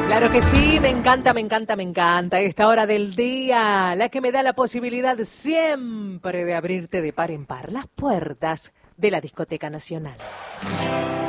Claro que sí, me encanta, me encanta, me encanta. Esta hora del día, la que me da la posibilidad siempre de abrirte de par en par las puertas de la Discoteca Nacional.